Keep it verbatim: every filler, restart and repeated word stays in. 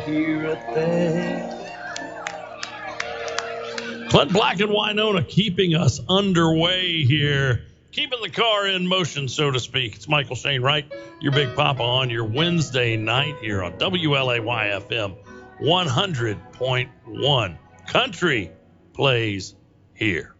hear a thing. Clint Black and Winona keeping us underway here, keeping the car in motion, so to speak. It's Michael Shane Wright, your Big Papa, on your Wednesday night here on W L A Y F M one hundred point one. Country plays here.